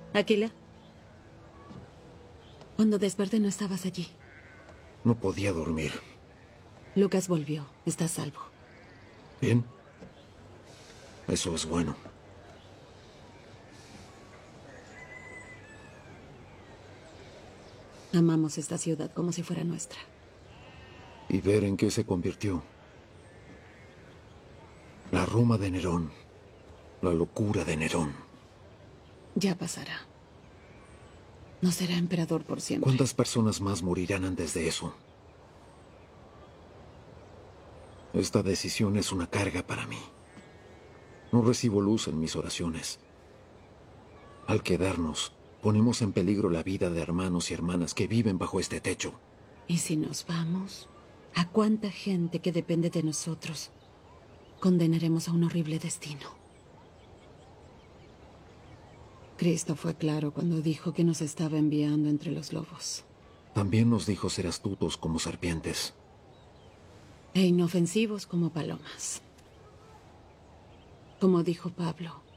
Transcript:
Aquila. Cuando desperté no estabas allí. No podía dormir. Lucas volvió. Está a salvo. ¿Bien? Eso es bueno. Amamos esta ciudad como si fuera nuestra. Y ver en qué se convirtió. La Roma de Nerón. La locura de Nerón. Ya pasará. No será emperador por siempre. ¿Cuántas personas más morirán antes de eso? Esta decisión es una carga para mí. No recibo luz en mis oraciones. Al quedarnos, ponemos en peligro la vida de hermanos y hermanas que viven bajo este techo. ¿Y si nos vamos? ¿A cuánta gente que depende de nosotros condenaremos a un horrible destino? Cristo fue claro cuando dijo que nos estaba enviando entre los lobos. También nos dijo ser astutos como serpientes. E inofensivos como palomas. Como dijo Pablo,